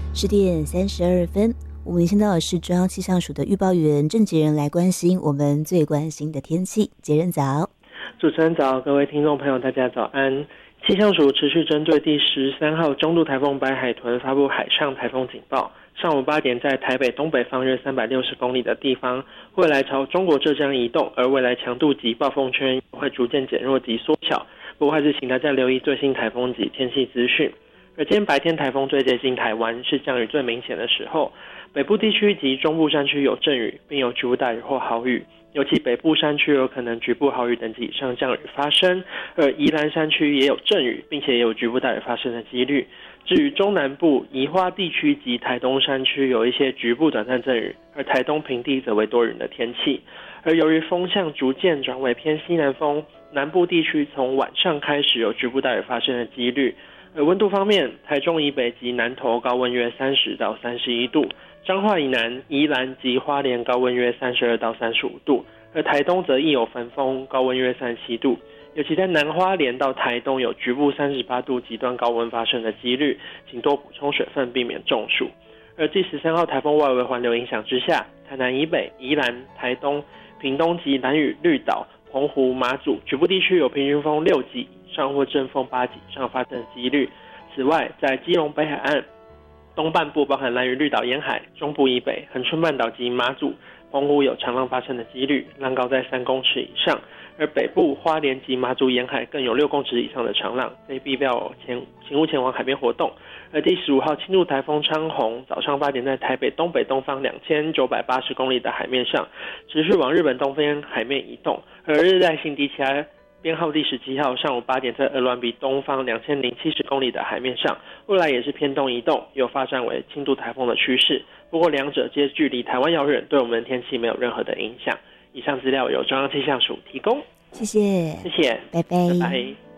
10:32，我们连线到的是中央气象署的预报员郑杰仁来关心我们最关心的天气。杰仁早。 主持人早，各位听众朋友大家早安。气象署持续针对第13号中度台风白海豚发布海上台风警报。上午8点，在台北东北方约360公里的地方，未来朝中国浙江移动，而未来强度及暴风圈会逐渐减弱及缩小。不过还是请大家留意最新台风及天气资讯。而今天白天台风最接近台湾，是降雨最明显的时候。北部地区及中部山区有阵雨，并有局部大雨或豪雨，尤其北部山区有可能局部豪雨等级以上降雨发生，而宜兰山区也有阵雨，并且也有局部大雨发生的几率。至于中南部宜花地区及台东山区有一些局部短暂阵雨，而台东平地则为多云的天气。而由于风向逐渐转为偏西南风，南部地区从晚上开始有局部大雨发生的几率。而温度方面，台中以北及南投高温约30到31度，彰化以南、宜兰及花莲高温约32到35度，而台东则亦有焚风，高温约37度。尤其在南花莲到台东有局部38度极端高温发生的几率，请多补充水分，避免中暑。而继13号台风外围环流影响之下，台南以北、宜兰、台东、屏东及兰屿、绿岛、澎湖、马祖局部地区有平均风6级以上或阵风8级以上发生的几率。此外，在基隆北海岸东半部包含兰屿、绿岛沿海、中部以北、恒春半岛及马祖、澎湖有长浪发生的几率，浪高在3公尺以上。而北部花莲及马祖沿海更有6公尺以上的长浪，非必要请勿前往海边活动。而第15号轻度台风昌宏早上8点在台北东北东方2980公里的海面上，持续往日本东边海面移动。而热带性低气压编号第17号上午8点在鹅銮鼻东方2070公里的海面上，未来也是偏东移动，有发展为轻度台风的趋势。不过两者皆距离台湾遥远，对我们的天气没有任何的影响。以上资料由中央气象署提供。 谢谢， 谢谢， 拜拜。 拜拜。